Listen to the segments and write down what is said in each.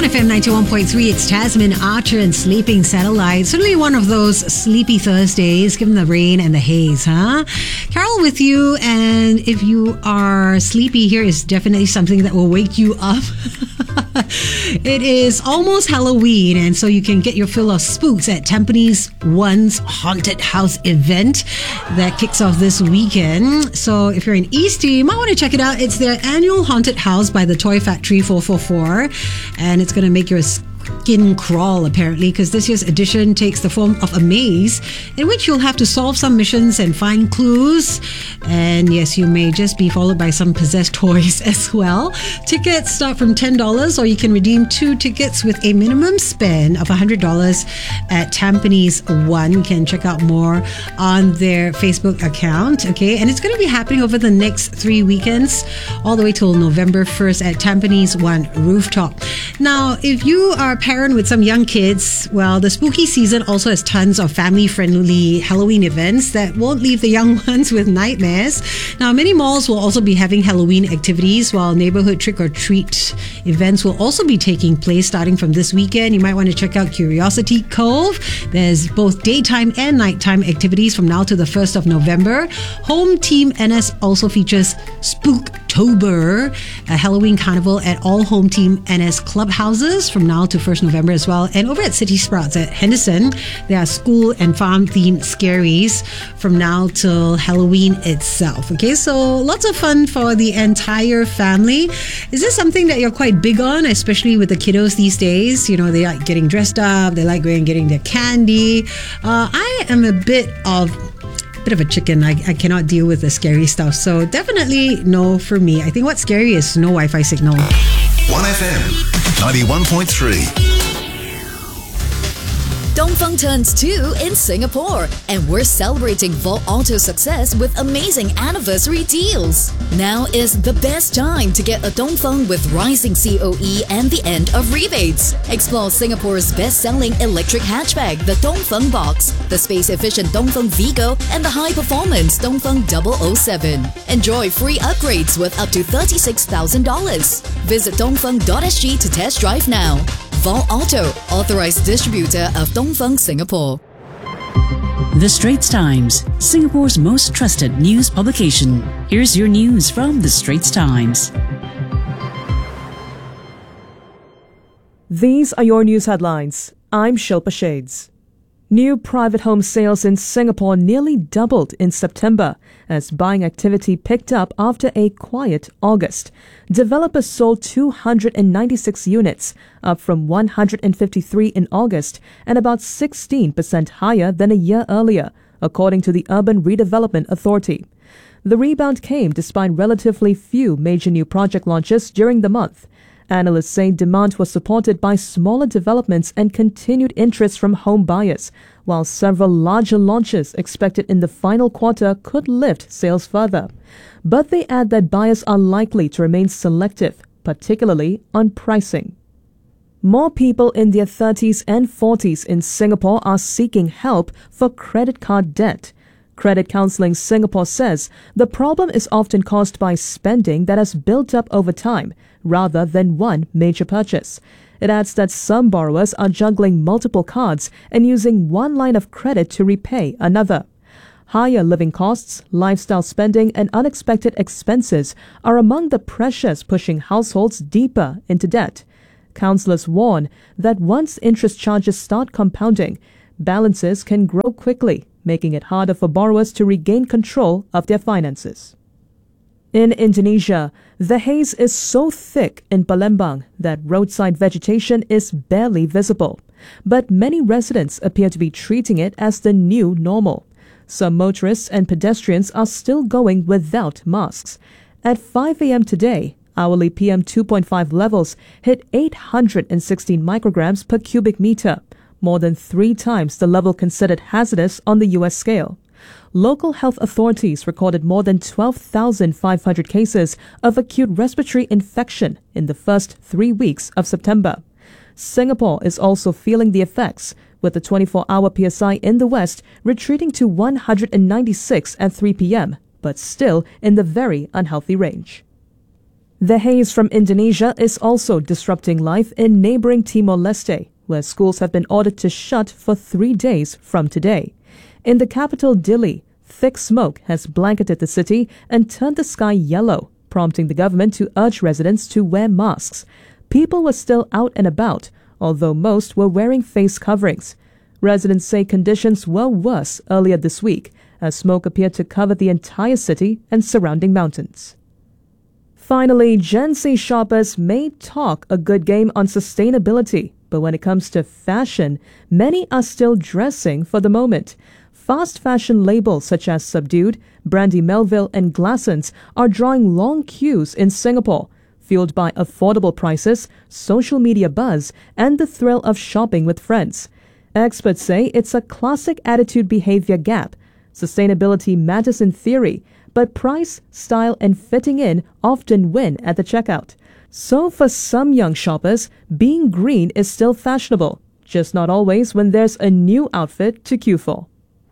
1FM 91.3, it's Tasman Archer and Sleeping Satellite. Certainly one of those sleepy Thursdays, given the rain and the haze, huh? Carol with you, and if you are sleepy, here is definitely something that will wake you up. It is almost Halloween, and so you can get your fill of spooks at Tampines One's Haunted House event that kicks off this weekend. So if you're in East, you might want to check it out. It's their annual Haunted House by the Toy Factory 444, and it's going to make your skin crawl apparently, because this year's edition takes the form of a maze in which you'll have to solve some missions and find clues, and yes, you may just be followed by some possessed toys as well. Tickets start from $10, or you can redeem 2 tickets with a minimum spend of $100 at Tampines One. You can check out more on their Facebook account, okay? And it's going to be happening over the next 3 weekends all the way till November 1st at Tampines One Rooftop. Now, if you are a parent with some young kids, well, the spooky season also has tons of family-friendly Halloween events that won't leave the young ones with nightmares. Now, many malls will also be having Halloween activities, while neighborhood trick-or-treat events will also be taking place starting from this weekend. You might want to check out Curiosity Cove. There's both daytime and nighttime activities from now to the 1st of November. Home Team NS also features Spooktober, a Halloween carnival at all Home Team NS clubhouses from now to 1st November as well. And over at City Sprouts at Henderson, there are school and farm themed scaries from now till Halloween itself. Okay, so lots of fun for the entire family. Is this something that you're quite big on, especially with the kiddos these days? You know, they like getting dressed up, they like going and getting their candy. I am a bit of a chicken. I cannot deal with the scary stuff. So definitely no for me. I think what's scary is no Wi-Fi signal. 1FM 91.3. Dongfeng turns 2 in Singapore, and we're celebrating Vault Auto's success with amazing anniversary deals. Now is the best time to get a Dongfeng with rising COE and the end of rebates. Explore Singapore's best-selling electric hatchback, the Dongfeng Box, the space-efficient Dongfeng Vigo, and the high-performance Dongfeng 007. Enjoy free upgrades with up to $36,000. Visit dongfeng.sg to test drive now. Vault Auto, authorized distributor of Dongfeng Singapore. The Straits Times, Singapore's most trusted news publication. Here's your news from The Straits Times. These are your news headlines. I'm Shilpa Shades. New private home sales in Singapore nearly doubled in September as buying activity picked up after a quiet August. Developers sold 296 units, up from 153 in August and about 16% higher than a year earlier, according to the Urban Redevelopment Authority. The rebound came despite relatively few major new project launches during the month. Analysts say demand was supported by smaller developments and continued interest from home buyers, while several larger launches expected in the final quarter could lift sales further. But they add that buyers are likely to remain selective, particularly on pricing. More people in their 30s and 40s in Singapore are seeking help for credit card debt. Credit Counselling Singapore says the problem is often caused by spending that has built up over time, rather than one major purchase. It adds that some borrowers are juggling multiple cards and using one line of credit to repay another. Higher living costs, lifestyle spending, and unexpected expenses are among the pressures pushing households deeper into debt. Counsellors warn that once interest charges start compounding, balances can grow quickly, making it harder for borrowers to regain control of their finances. In Indonesia, the haze is so thick in Palembang that roadside vegetation is barely visible. But many residents appear to be treating it as the new normal. Some motorists and pedestrians are still going without masks. At 5 a.m. today, hourly PM 2.5 levels hit 816 micrograms per cubic meter, more than 3 times the level considered hazardous on the U.S. scale. Local health authorities recorded more than 12,500 cases of acute respiratory infection in the first 3 weeks of September. Singapore is also feeling the effects, with the 24-hour PSI in the west retreating to 196 at 3 p.m., but still in the very unhealthy range. The haze from Indonesia is also disrupting life in neighboring Timor-Leste, where schools have been ordered to shut for 3 days from today. In the capital Dili, thick smoke has blanketed the city and turned the sky yellow, prompting the government to urge residents to wear masks. People were still out and about, although most were wearing face coverings. Residents say conditions were worse earlier this week, as smoke appeared to cover the entire city and surrounding mountains. Finally, Gen Z shoppers may talk a good game on sustainability, but when it comes to fashion, many are still dressing for the moment. Fast fashion labels such as Subdued, Brandy Melville and Glassons are drawing long queues in Singapore, fueled by affordable prices, social media buzz, and the thrill of shopping with friends. Experts say it's a classic attitude behavior gap. Sustainability matters in theory, but price, style, and fitting in often win at the checkout. So for some young shoppers, being green is still fashionable, just not always when there's a new outfit to queue for.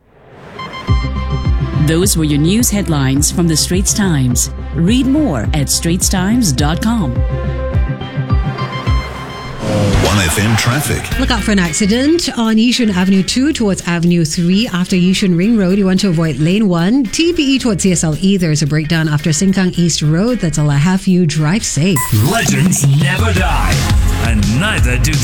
Those were your news headlines from the Straits Times. Read more at straitstimes.com. 1FM traffic. Look out for an accident on Yishun Avenue 2 towards Avenue 3 after Yishun Ring Road. You want to avoid Lane 1. TPE towards CSLE. There's a breakdown after Sengkang East Road. That's all I have for you. Drive safe. Legends never die, and neither do